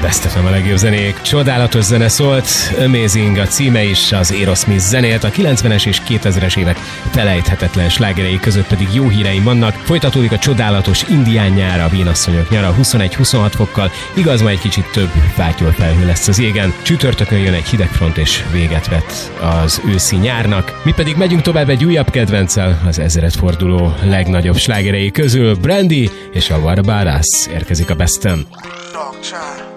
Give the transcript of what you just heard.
Best FM a legjobb zenék. Csodálatos zene szólt, Amazing a címe is, az Aerosmith zenélt, a 90-es és 2000-es évek felejthetetlen slágerei között pedig jó híreim vannak. Folytatódik a csodálatos indián nyár, a vénasszonyok nyara 21-26 fokkal, igaz, ma egy kicsit több fátyol felhő lesz az égen. Csütörtökön jön egy hideg front és véget vet az őszi nyárnak. Mi pedig megyünk tovább egy újabb kedvenccel, az ezredforduló legnagyobb slágerei közül, Brandy és a What About Us érkezik a Best-en.